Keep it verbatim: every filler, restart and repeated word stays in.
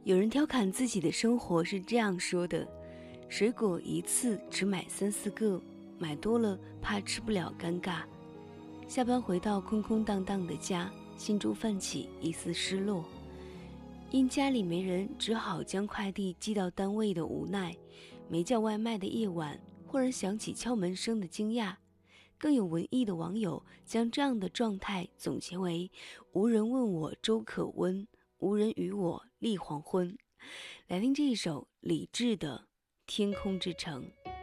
有人调侃自己的生活是这样说的：水果一次只买三四个，买多了怕吃不了尴尬。下班回到空空荡荡的家，心中泛起一丝失落。因家里没人，只好将快递寄到单位的无奈，没叫外卖的夜晚，忽然响起敲门声的惊讶。更有文艺的网友将这样的状态总结为：无人问我粥可温，无人与我立黄昏。来听这一首李志的《天空之城》。